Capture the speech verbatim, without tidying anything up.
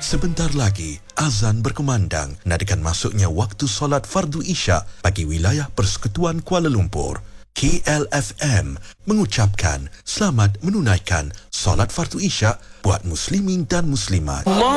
Sebentar lagi, azan berkumandang nadakan masuknya waktu solat fardu isyak bagi wilayah Persekutuan Kuala Lumpur. K L F M mengucapkan selamat menunaikan solat fardu isyak buat muslimin dan muslimat.